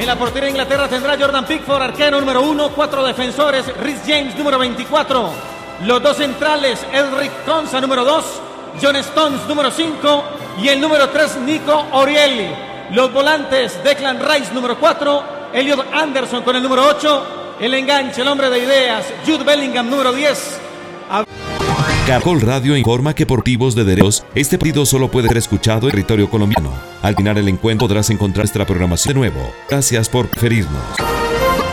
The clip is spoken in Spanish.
En la portería de Inglaterra tendrá Jordan Pickford, arquero número 1, 4 defensores, Reece James número 24, los 2 centrales, Elric Konsa número 2, John Stones número 5 y el número 3, Nico Orielli. Los volantes, Declan Rice número 4, Elliot Anderson con el número 8, el enganche, el hombre de ideas, Jude Bellingham número 10. Caracol Radio informa que por motivos de derechos, este partido solo puede ser escuchado en territorio colombiano. Al final el encuentro podrás encontrar nuestra programación de nuevo. Gracias por preferirnos.